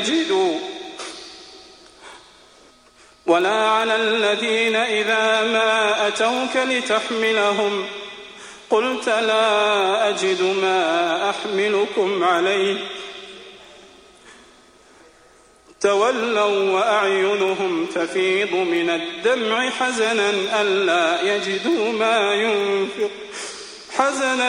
يجدوا ولا على الذين إذا ما أتوك لتحملهم قلت لا أجد ما أحملكم عليه تولوا وأعينهم تفيض من الدمع حزنا ألا يجدوا ما ينفقون